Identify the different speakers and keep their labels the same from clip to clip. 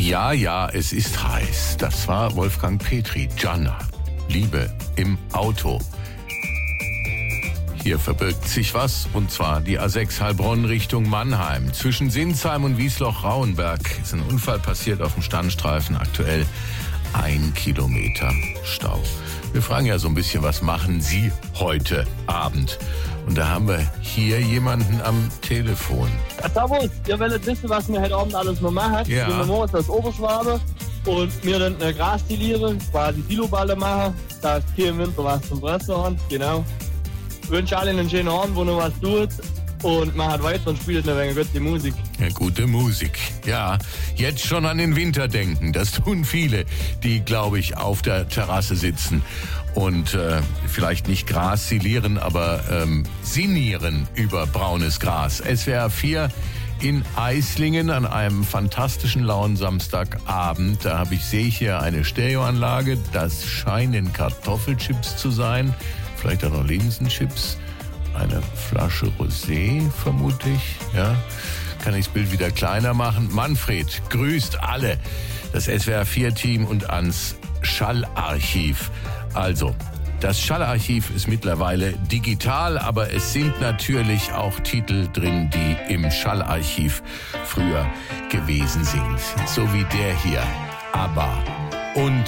Speaker 1: Ja, ja, es ist heiß. Das war Wolfgang Petri. Gianna, Liebe im Auto. Hier verbirgt sich was, und zwar die A6 Heilbronn Richtung Mannheim. Zwischen Sinsheim und Wiesloch-Rauenberg ist ein Unfall passiert auf dem Standstreifen. Aktuell 1 Kilometer Stau. Wir fragen ja so ein bisschen, was machen Sie heute Abend? Und da haben wir hier jemanden am Telefon.
Speaker 2: Servus, ihr wollt wissen, was wir heute Abend alles noch machen.
Speaker 1: Ja.
Speaker 2: Wir morgens aus Oberschwabe und wir dann eine Grastiliere, quasi Siloballe machen, dass hier im Winter was zum Fressen haben. Genau. Ich wünsche allen einen schönen Abend, wo noch was tut. Und man hat weiter und spielt eine Menge gute Musik.
Speaker 1: Ja, gute Musik. Ja, jetzt schon an den Winter denken. Das tun viele, die, glaube ich, auf der Terrasse sitzen und vielleicht nicht Gras silieren, aber sinnieren über braunes Gras. SWR 4 in Eislingen an einem fantastischen lauen Samstagabend. Da sehe ich hier eine Stereoanlage. Das scheinen Kartoffelchips zu sein. Vielleicht auch noch Linsenchips. Eine Flasche Rosé, vermute ich. Ja, kann ich das Bild wieder kleiner machen. Manfred grüßt alle, das SWR4-Team und ans Schallarchiv. Also, das Schallarchiv ist mittlerweile digital, aber es sind natürlich auch Titel drin, die im Schallarchiv früher gewesen sind. So wie der hier, ABBA und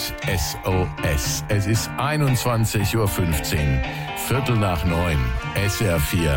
Speaker 1: SOS. Es ist 21:15 Uhr, 9:15, SWR 4.